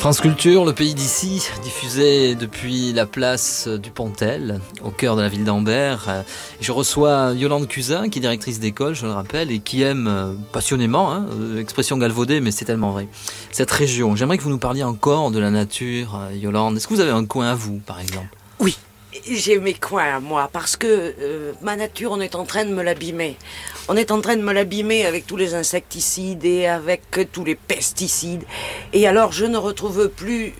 France Culture, le pays d'ici, diffusé depuis la place du Pontel, au cœur de la ville d'Ambert. Je reçois Yolande Cusin, qui est directrice d'école, je le rappelle, et qui aime passionnément, expression galvaudée, mais c'est tellement vrai, cette région. J'aimerais que vous nous parliez encore de la nature, Yolande. Est-ce que vous avez un coin à vous, par exemple ? Oui, j'ai mes coins à moi, parce que ma nature, on est en train de me l'abîmer. On est en train de me l'abîmer avec tous les insecticides et avec tous les pesticides. Et alors, je ne retrouve plus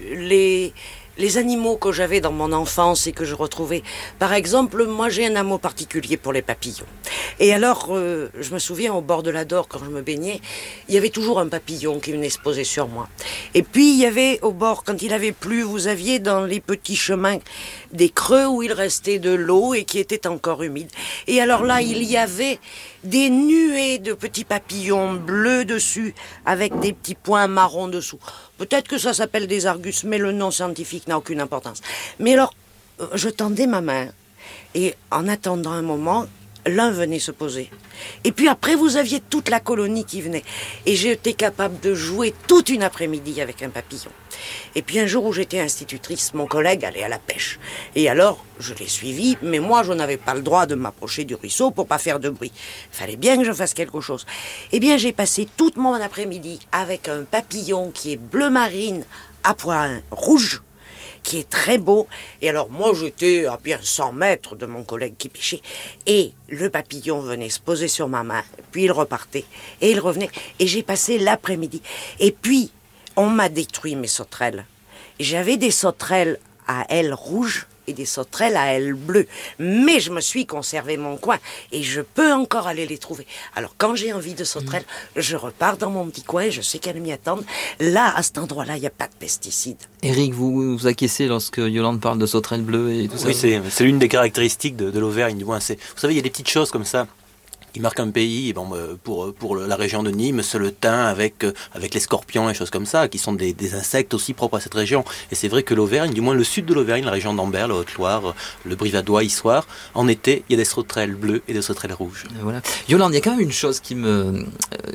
les animaux que j'avais dans mon enfance et que je retrouvais. Par exemple, moi, j'ai un amour particulier pour les papillons. Et alors, je me souviens, au bord de l'Adore, quand je me baignais, il y avait toujours un papillon qui venait se poser sur moi. Et puis, il y avait au bord, quand il avait plu, vous aviez dans les petits chemins des creux où il restait de l'eau et qui étaient encore humides. Et alors là, il y avait des nuées de petits papillons bleus dessus, avec des petits points marrons dessous. Peut-être que ça s'appelle des argus, mais le nom scientifique n'a aucune importance. Mais alors, je tendais ma main, et en attendant un moment, l'un venait se poser. Et puis après, vous aviez toute la colonie qui venait. Et j'étais capable de jouer toute une après-midi avec un papillon. Et puis un jour où j'étais institutrice, mon collègue allait à la pêche. Et alors, je l'ai suivi, mais moi, je n'avais pas le droit de m'approcher du ruisseau pour pas faire de bruit. Il fallait bien que je fasse quelque chose. Eh bien, j'ai passé toute mon après-midi avec un papillon qui est bleu marine à points rouges, qui est très beau. Et alors, moi, j'étais à bien 100 mètres de mon collègue qui pêchait. Et le papillon venait se poser sur ma main. Puis il repartait. Et il revenait. Et j'ai passé l'après-midi. Et puis, on m'a détruit mes sauterelles. J'avais des sauterelles à ailes rouges et des sauterelles à ailes bleues. Mais je me suis conservé mon coin et je peux encore aller les trouver. Alors quand j'ai envie de sauterelles, je repars dans mon petit coin, je sais qu'elles m'y attendent. Là, à cet endroit-là, il n'y a pas de pesticides. Éric, vous acquiescez lorsque Yolande parle de sauterelles bleues et tout ça ? Oui, c'est l'une des caractéristiques de l'Auvergne. Du moins, vous savez, il y a des petites choses comme ça qui marque un pays. Bon, pour la région de Nîmes, c'est le thym avec les scorpions et choses comme ça, qui sont des insectes aussi propres à cette région. Et c'est vrai que l'Auvergne, du moins le sud de l'Auvergne, la région d'Ambert, la Haute-Loire, le Brivadois, Issoire, en été, il y a des sauterelles bleues et des sauterelles rouges. Voilà. Yolande, il y a quand même une chose qui me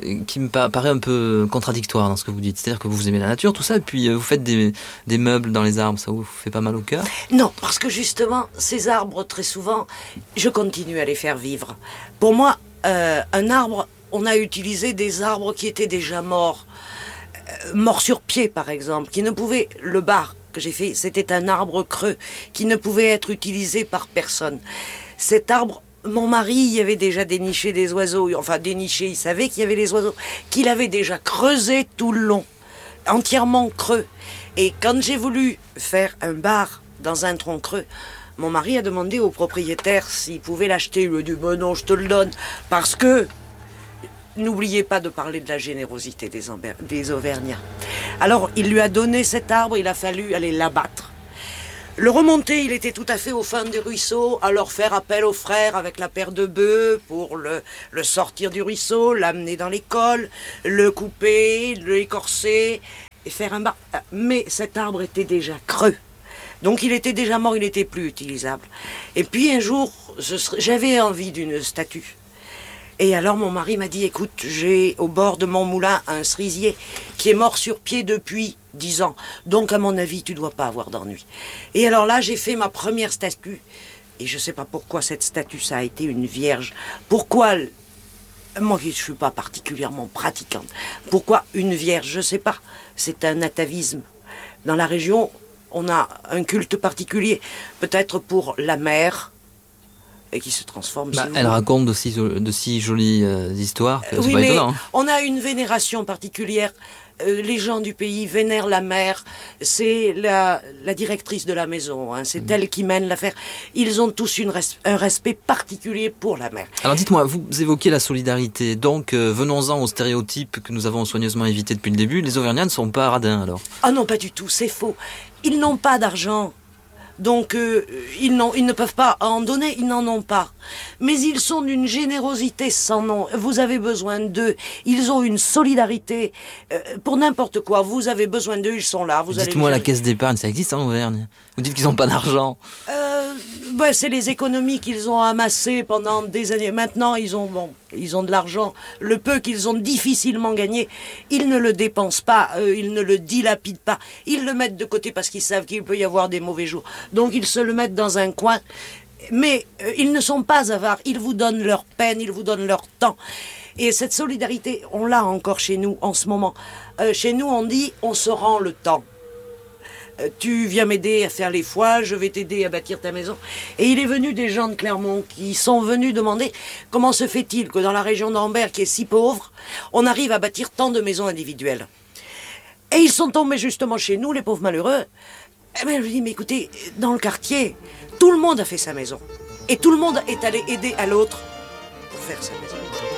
paraît un peu contradictoire dans ce que vous dites. C'est-à-dire que vous aimez la nature, tout ça, et puis vous faites des meubles dans les arbres, ça vous fait pas mal au cœur ? Non, parce que justement, ces arbres, très souvent, je continue à les faire vivre. Pour moi, un arbre, on a utilisé des arbres qui étaient déjà morts. Morts sur pied, par exemple, qui ne pouvaient... Le bar que j'ai fait, c'était un arbre creux qui ne pouvait être utilisé par personne. Cet arbre, mon mari y avait déjà déniché des oiseaux. Enfin, déniché, il savait qu'il y avait des oiseaux. Qu'il avait déjà creusé tout le long, entièrement creux. Et quand j'ai voulu faire un bar dans un tronc creux, mon mari a demandé au propriétaire s'il pouvait l'acheter. Il lui a dit, ben non, je te le donne. Parce que, n'oubliez pas de parler de la générosité des Auvergnats. Alors, il lui a donné cet arbre, il a fallu aller l'abattre. Le remonter, il était tout à fait au fin du ruisseau, alors faire appel aux frères avec la paire de bœufs pour le sortir du ruisseau, l'amener dans l'école, le couper, l'écorcer et faire un bar. Mais cet arbre était déjà creux. Donc il était déjà mort, il n'était plus utilisable. Et puis un jour, j'avais envie d'une statue. Et alors mon mari m'a dit, écoute, j'ai au bord de mon moulin un cerisier qui est mort sur pied depuis 10 ans. Donc à mon avis, tu ne dois pas avoir d'ennui. Et alors là, j'ai fait ma première statue. Et je ne sais pas pourquoi cette statue, ça a été une vierge. Pourquoi... Moi, je ne suis pas particulièrement pratiquante. Pourquoi une vierge? Je ne sais pas. C'est un atavisme. Dans la région... On a un culte particulier, peut-être pour la mer, et qui se transforme. Elle raconte de si jolies histoires. Que oui, c'est pas mais étonnant. On a une vénération particulière. Les gens du pays vénèrent la mère. C'est la directrice de la maison. C'est elle qui mène l'affaire. Ils ont tous un respect particulier pour la mère. Alors dites-moi, vous évoquez la solidarité. Donc venons-en aux stéréotypes que nous avons soigneusement évités depuis le début. Les Auvergnats ne sont pas radins alors? Ah non, pas du tout. C'est faux. Ils n'ont pas d'argent. Donc, ils ne peuvent pas en donner, ils n'en ont pas. Mais ils sont d'une générosité sans nom. Vous avez besoin d'eux. Ils ont une solidarité pour n'importe quoi. Vous avez besoin d'eux, ils sont là. Dites-moi, la caisse d'épargne, ça existe en Auvergne? Vous dites qu'ils n'ont pas d'argent. C'est les économies qu'ils ont amassées pendant des années. Maintenant, ils ont de l'argent. Le peu qu'ils ont difficilement gagné, ils ne le dépensent pas, ils ne le dilapident pas. Ils le mettent de côté parce qu'ils savent qu'il peut y avoir des mauvais jours. Donc, ils se le mettent dans un coin. Mais ils ne sont pas avares. Ils vous donnent leur peine, ils vous donnent leur temps. Et cette solidarité, on l'a encore chez nous en ce moment. Chez nous, on dit, on se rend le temps. Tu viens m'aider à faire les foies, je vais t'aider à bâtir ta maison. Et il est venu des gens de Clermont qui sont venus demander comment se fait-il que dans la région d'Ambert, qui est si pauvre, on arrive à bâtir tant de maisons individuelles. Et ils sont tombés justement chez nous, les pauvres malheureux. Et bien, je lui dis, mais écoutez, dans le quartier, tout le monde a fait sa maison. Et tout le monde est allé aider à l'autre pour faire sa maison.